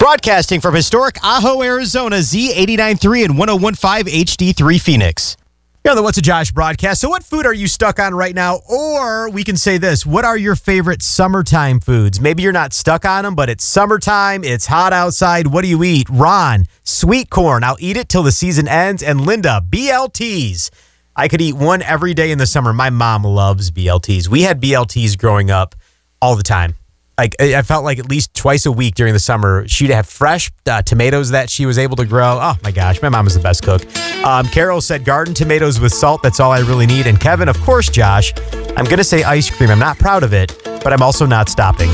Broadcasting from historic Ajo, Arizona, Z89.3 and 101.5 HD3 Phoenix. You're on the What's a Josh broadcast. So what food are you stuck on right now? Or we can say this, what are your favorite summertime foods? Maybe you're not stuck on them, but it's summertime, it's hot outside. What do you eat? Ron, sweet corn. I'll eat it till the season ends. And Linda, BLTs. I could eat one every day in the summer. My mom loves BLTs. We had BLTs growing up all the time. Like I felt like at least twice a week during the summer, she'd have fresh tomatoes that she was able to grow. Oh my gosh, my mom is the best cook. Carol said garden tomatoes with salt. That's all I really need. And Kevin, of course, Josh, I'm going to say ice cream. I'm not proud of it, but I'm also not stopping.